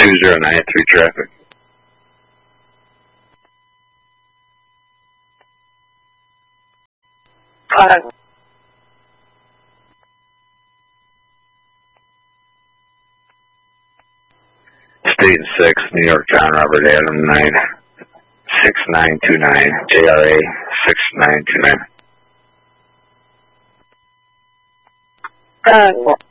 2093 traffic. State and 6, New York, John Robert Adam 96929, JRA 6929.